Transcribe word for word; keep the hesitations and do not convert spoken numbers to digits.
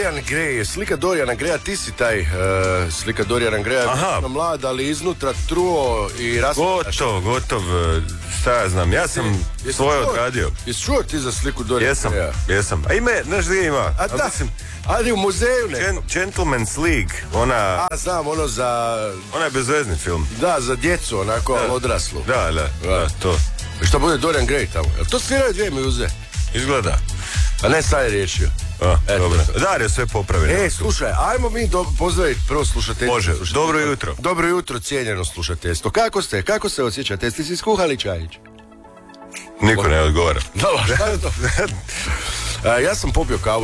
Dorian Gray, slika Doriana Graya, ti si taj, uh, slika Doriana Graya, je mlad, ali iznutra truo i raspletaš. Gotov, gotov, šta ja znam, ja sam Jesi svoje čuo- odradio. Jesi čuo ti za sliku Doriana Jesam, Graya? jesam. A ime, znaš gdje ima? A da, ali u muzeju nekom. Gen- Gentleman's League, ona... A, znam, ono za... Ona je bezvezni film. Da, za djecu, onako, ali odraslu. Da, da, da, to. Što bude Dorian Gray tamo? Jel to sviraju dvije muze? Izgleda. A ne, sad je riješio. A, Eto. dobro. Dario sve popravi. E, slušaj, ajmo mi do, pozdraviti prvo slušateljstvo. Može, slušateljstvo. dobro jutro. Dobro jutro, cijenjeno slušateljstvo. Kako ste? Kako se osjećate? Jeste si skuhali čajić? Niko ne odgovara. Dobro, šta je to? A, ja sam popio kavu